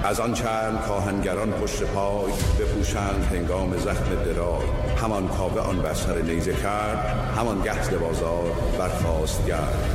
از آن چند کاهنگران پشت پای بپوشند هنگام زخم درای. همان کاوه آن بر سر نیزه کرد، همان گه ز بازار برخاست گرد.